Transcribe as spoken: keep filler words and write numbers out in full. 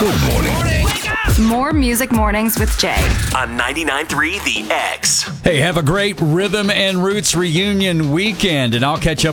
Good morning. More Music Mornings with Jay. On ninety-nine point three The X. Hey, have a great Rhythm and Roots reunion weekend, and I'll catch up